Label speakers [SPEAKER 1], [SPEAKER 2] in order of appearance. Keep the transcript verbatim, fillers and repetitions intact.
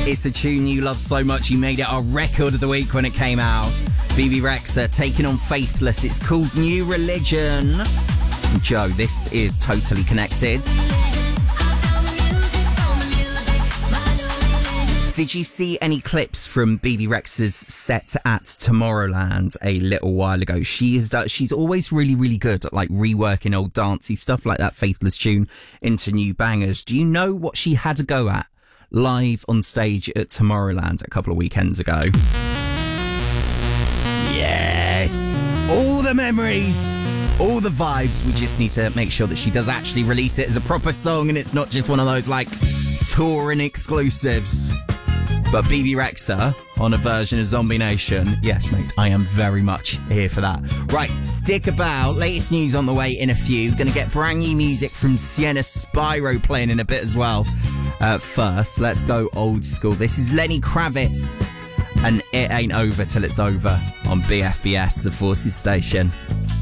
[SPEAKER 1] It's a tune you love so much you made it our record of the week when it came out. Bebe Rexha taking on Faithless. It's called New Religion. Joe, this is Totally Connected. Did you see any clips from Bebe Rexha's set at Tomorrowland a little while ago? She is she's always really, really good at like reworking old dancey stuff like that Faithless tune into new bangers. Do you know what she had a go at live on stage at Tomorrowland a couple of weekends ago? Yes! All the memories! All the vibes. We just need to make sure that she does actually release it as a proper song and it's not just one of those like touring exclusives. But Bebe Rexha on a version of Zombie Nation. Yes, mate, I am very much here for that. Right, stick about. Latest news on the way in a few. Gonna get brand new music from Sienna Spyro playing in a bit as well. Uh, first, let's go old school. This is Lenny Kravitz and It Ain't Over Till It's Over on B F B S, the Forces station.